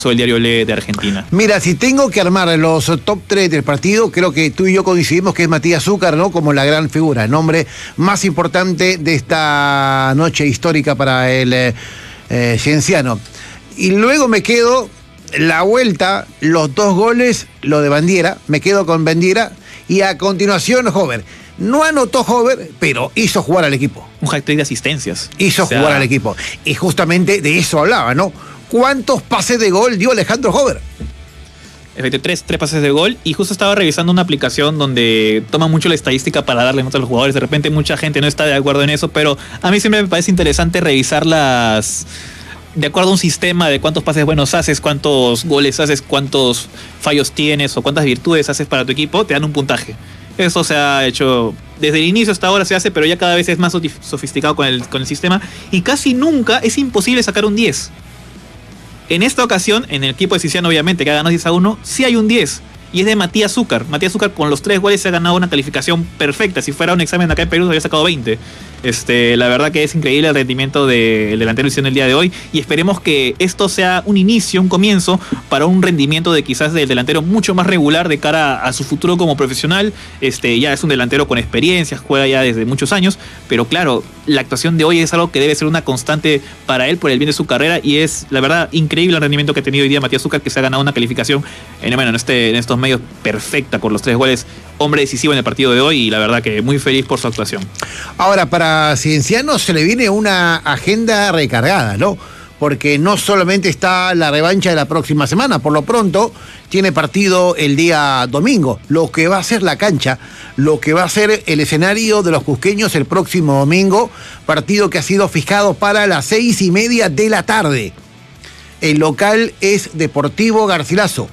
el diario Le de Argentina. Mira, si tengo que armar los top 3 del partido, creo que tú y yo coincidimos que es Matías Zúcar, ¿no? Como la gran figura, el nombre más importante de esta noche histórica para el Cienciano. Y luego me quedo la vuelta, los 2 goles, lo de Bandiera, me quedo con Bandiera, y a continuación Hover. No anotó Hover, pero hizo jugar al equipo. Un hat-trick de asistencias. Hizo jugar al equipo. Y justamente de eso hablaba, ¿no? ¿Cuántos pases de gol dio Alejandro Hover? Efectivamente, 3 pases de gol. Y justo estaba revisando una aplicación donde toma mucho la estadística para darle nota a los jugadores. De repente mucha gente no está de acuerdo en eso, pero a mí siempre me parece interesante revisarlas de acuerdo a un sistema de cuántos pases buenos haces, cuántos goles haces, cuántos fallos tienes o cuántas virtudes haces para tu equipo. Te dan un puntaje. Eso se ha hecho desde el inicio hasta ahora, se hace, pero ya cada vez es más sofisticado con el sistema. Y casi nunca es imposible sacar un 10. En esta ocasión, en el equipo de Cienciano, obviamente, que ha ganado 10-1, sí hay un 10. Y es de Matías Zúcar. Matías Zúcar con los 3 goles se ha ganado una calificación perfecta. Si fuera un examen acá en Perú, se había sacado 20. La verdad que es increíble el rendimiento del delantero Luciano el día de hoy. Y esperemos que esto sea un inicio, un comienzo para un rendimiento de quizás del delantero mucho más regular de cara a su futuro como profesional. Ya es un delantero con experiencia, juega ya desde muchos años. Pero claro, la actuación de hoy es algo que debe ser una constante para él por el bien de su carrera. Y es, la verdad, increíble el rendimiento que ha tenido hoy día Matías Zúcar, que se ha ganado una calificación en estos medios perfecta con los 3 goles, hombre decisivo en el partido de hoy, y la verdad que muy feliz por su actuación. Ahora, para Cienciano se le viene una agenda recargada, ¿no? Porque no solamente está la revancha de la próxima semana, por lo pronto tiene partido el día domingo, lo que va a ser la cancha, lo que va a ser el escenario de los cusqueños el próximo domingo, partido que ha sido fijado para las 6:30 de la tarde. El local es Deportivo Garcilaso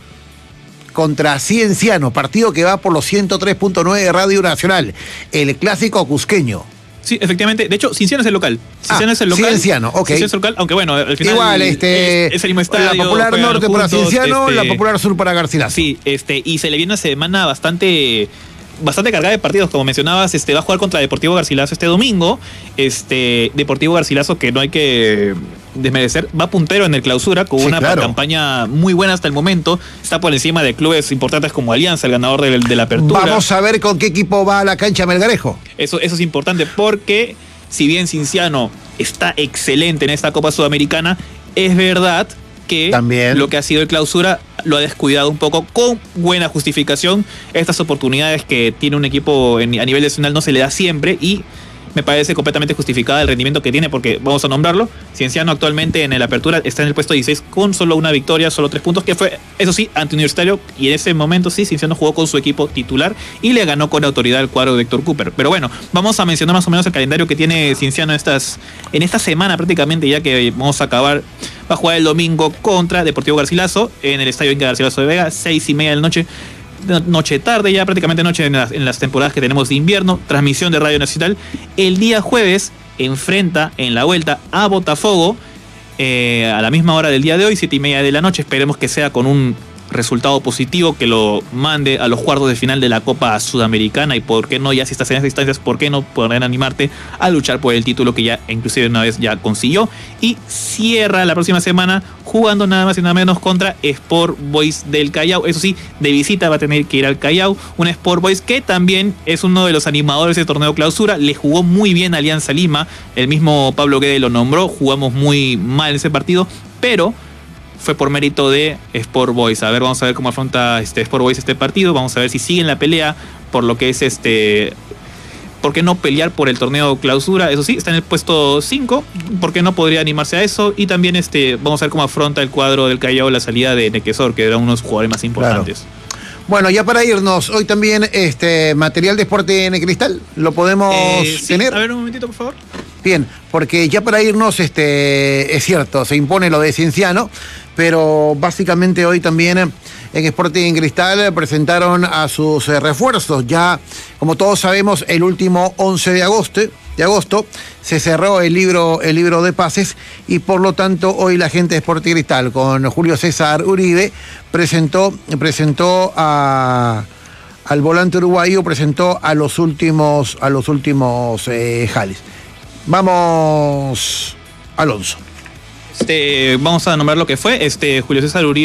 contra Cienciano, partido que va por los 103.9 de Radio Nacional, el clásico cusqueño. Sí, efectivamente. De hecho, Cienciano es el local. Cienciano es el local. Cienciano, ok. Cienciano es el local, aunque bueno, al final igual, es el mismo estadio. La Popular Norte para Cienciano, la Popular Sur para Garcilaso. Sí, y se le viene una semana bastante cargada de partidos, como mencionabas. Va a jugar contra Deportivo Garcilaso este domingo. Deportivo Garcilaso, que no hay que desmerecer, va puntero en el clausura con una campaña muy buena hasta el momento. Está por encima de clubes importantes como Alianza, el ganador de la apertura. Vamos a ver con qué equipo va a la cancha Melgarejo. Eso es importante, porque si bien Cienciano está excelente en esta Copa Sudamericana, es verdad que también lo que ha sido el clausura lo ha descuidado un poco, con buena justificación. Estas oportunidades que tiene un equipo a nivel nacional no se le da siempre, y me parece completamente justificada el rendimiento que tiene, porque vamos a nombrarlo, Cienciano actualmente en la apertura está en el puesto 16 con solo una victoria, solo 3 puntos, que fue, eso sí, ante Universitario, y en ese momento sí, Cienciano jugó con su equipo titular y le ganó con autoridad al cuadro de Héctor Cooper. Pero bueno, vamos a mencionar más o menos el calendario que tiene Cienciano en esta semana prácticamente, ya que vamos a acabar. Va a jugar el domingo contra Deportivo Garcilaso en el estadio Inca Garcilaso de Vega, 6:30 de la noche. Noche tarde, ya prácticamente noche en las temporadas que tenemos de invierno. Transmisión de Radio Nacional. El día jueves enfrenta en la vuelta a Botafogo a la misma hora del día de hoy, 7:30 de la noche. Esperemos que sea con un resultado positivo, que lo mande a los cuartos de final de la Copa Sudamericana, y por qué no, ya si estás en esas instancias, por qué no poder animarte a luchar por el título que ya inclusive una vez ya consiguió. Y cierra la próxima semana jugando nada más y nada menos contra Sport Boys del Callao. Eso sí, de visita va a tener que ir al Callao, un Sport Boys que también es uno de los animadores del torneo clausura. Le jugó muy bien a Alianza Lima, el mismo Pablo Guede lo nombró. Jugamos muy mal ese partido, pero fue por mérito de Sport Boys. A ver, vamos a ver cómo afronta Sport Boys este partido. Vamos a ver si siguen la pelea por lo que es ¿por qué no pelear por el torneo clausura? Eso sí, está en el puesto 5. ¿Por qué no podría animarse a eso? Y también vamos a ver cómo afronta el cuadro del Callao la salida de Nequesor, que era uno de los jugadores más importantes. Claro. Bueno, ya para irnos, hoy también material de Sporting en Cristal, ¿lo podemos tener? A ver, un momentito, por favor. Bien, porque ya para irnos, es cierto, se impone lo de Cienciano, pero básicamente hoy también en Sporting Cristal presentaron a sus refuerzos. Ya, como todos sabemos, el último 11 de agosto se cerró el libro de pases, y por lo tanto hoy la gente de Sporting Cristal con Julio César Uribe presentó al volante uruguayo, presentó a los últimos jales. Vamos, Alonso. Vamos a nombrar lo que fue Julio César Uribe.